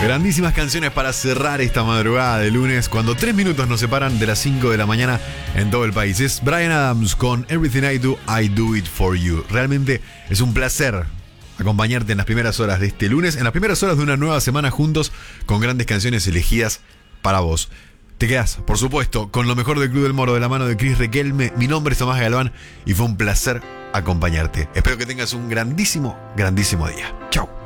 Grandísimas canciones para cerrar esta madrugada de lunes, cuando 3 minutos nos separan de las 5 de la mañana en todo el país. Es Bryan Adams con Everything I Do It For You. Realmente es un placer acompañarte en las primeras horas de este lunes, en las primeras horas de una nueva semana juntos, con grandes canciones elegidas para vos. Te quedás, por supuesto, con lo mejor del Club del Moro de la mano de Cris Requelme. Mi nombre es Tomás Galván y fue un placer acompañarte. Espero que tengas un grandísimo, grandísimo día. Chau.